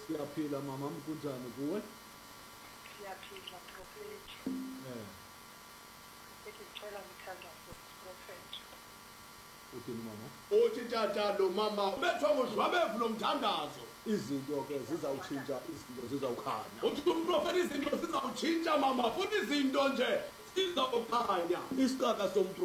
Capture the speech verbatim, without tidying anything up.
Siyaphila mama, kunjani kuwe? Siyaphila prophet. Eh, Ngicela ngithanda prophet. uthini mama? Uthi tata lo mama ubethwa ngudlwabevu lomthandazo. Izinto ke zizawutshintsha, izinto zizawukhanya. Uthi umprofeti izinto zizawutshintsha mama futhi izinto nje zizawukhanya. Isicaka sompro